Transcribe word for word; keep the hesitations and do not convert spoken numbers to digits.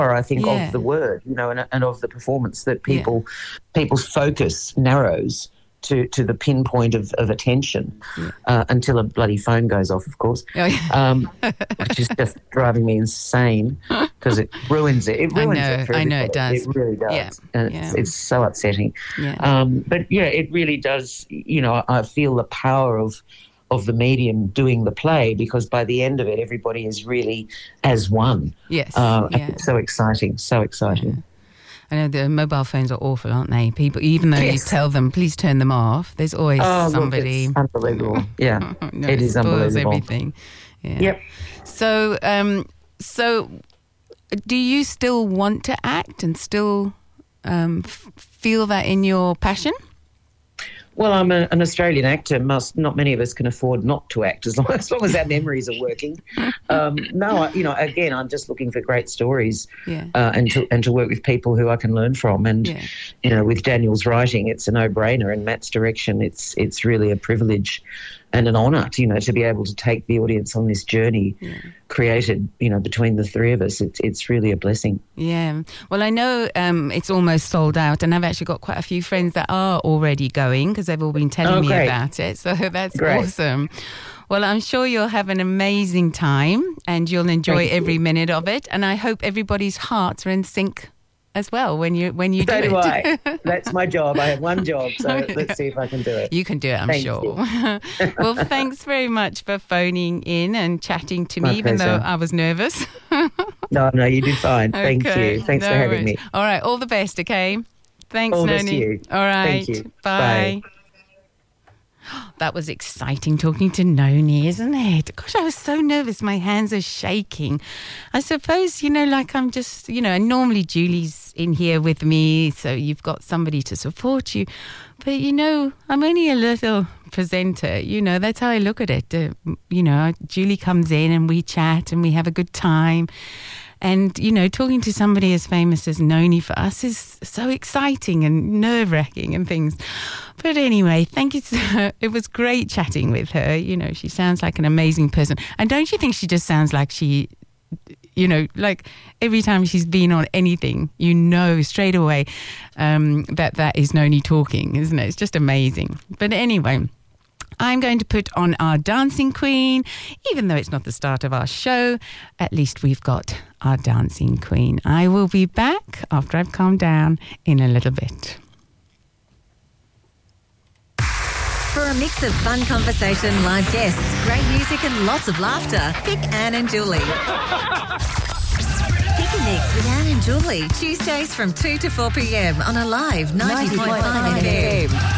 I think, Yeah. of the word, you know, and, and of the performance, that people people's focus narrows to, to the pinpoint of, of attention Yeah. uh, until a bloody phone goes off, of course, Oh, yeah. um, which is just driving me insane because it ruins it. It I ruins know, it for I know it everybody. does. It really does. Yeah, And yeah. it's, it's so upsetting. Yeah. Um, but, yeah, it really does, you know, I feel the power of of the medium doing the play, because by the end of it, everybody is really as one. Yes, Uh, yeah. It's so exciting, so exciting. I know the mobile phones are awful, aren't they? People, even though you Yes. tell them, please turn them off, there's always Oh, look, somebody. it's unbelievable. Yeah, No, it is spoils unbelievable. everything. Yeah. Yep. So, um, so, do you still want to act and still um, f- feel that in your passion? Well, I'm a, an Australian actor. Must not many of us can afford not to act as long as, long as our memories are working. Um, no, I, you know, again, I'm just looking for great stories, Yeah. uh, and to and to work with people who I can learn from. And Yeah. you know, with Daniel's writing, it's a no-brainer, and Matt's direction, it's it's really a privilege and an honour, to, you know, to be able to take the audience on this journey created, you know, between the three of us. It's it's really a blessing. Yeah. Well, I know um, it's almost sold out, and I've actually got quite a few friends that are already going because they've all been telling Oh, me great. about it. So that's Great. awesome. Well, I'm sure you'll have an amazing time and you'll enjoy Thank you. every minute of it. And I hope everybody's hearts are in sync as well when you when you So do do it. I. That's my job. I have one job, so let's see if I can do it. You can do it, I'm Thank sure. you. Well, thanks very much for phoning in and chatting to My me, even though pleasure. I was nervous. No, no, you did fine. Thank Okay, you. Thanks no for having worries. me. All right, all the best, okay? Thanks, All the best Noni. to you. All right, Thank you. bye. Bye. That was exciting talking to Noni, isn't it? Gosh, I was so nervous. My hands are shaking. I suppose, you know, like I'm just, you know, and normally Julie's in here with me, so you've got somebody to support you. But, you know, I'm only a little presenter, you know, that's how I look at it. Uh, you know, Julie comes in and we chat and we have a good time. And, you know, talking to somebody as famous as Noni for us is so exciting and nerve-wracking and things. But anyway, thank you. So, it was great chatting with her. You know, she sounds like an amazing person. And don't you think she just sounds like she, you know, like every time she's been on anything, you know straight away um, that that is Noni talking, isn't it? It's just amazing. But anyway, I'm going to put on our Dancing Queen. Even though it's not the start of our show, at least we've got our Dancing Queen. I will be back after I've calmed down in a little bit. For a mix of fun conversation, live guests, great music and lots of laughter, pick Anne and Julie. Pick a mix with Anne and Julie, Tuesdays from two to four p.m. on Alive ninety point five F M.